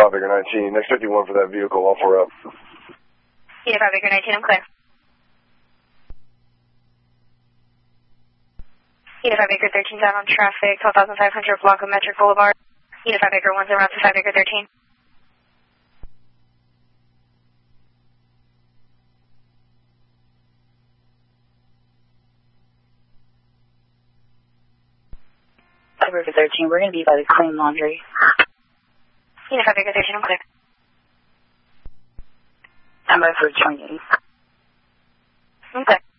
Baker 19. Next 51 for that vehicle, all 4 up. Unit 5 Baker 19, I'm clear. Unit 5 Baker 13 down on traffic, 12,500 Blanco Metric Boulevard. Unit 5 Baker 10 route to 5 Baker 13. Baker 13, we're going to be by the Clean Laundry. Unit 5 Baker 13, I'm clear. I'm by for 28. I'm clear.